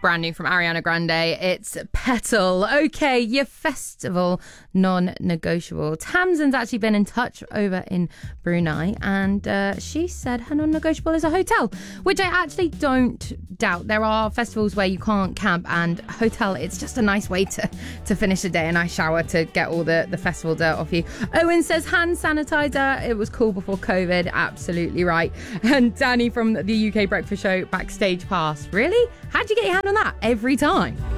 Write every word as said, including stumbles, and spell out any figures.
brand new from Ariana Grande. It's Petal. Okay, your festival non-negotiable. Tamsin's actually been in touch over in Brunei, and uh, she said her non-negotiable is a hotel, which I actually don't doubt. There are festivals where you can't camp, and hotel, it's just a nice way to, to finish the day. A nice shower to get all the, the festival dirt off you. Owen says hand sanitizer. It was cool before COVID. Absolutely right. And Danny from the U K Breakfast Show, backstage pass. Really? How'd you get your hand on that? Every time.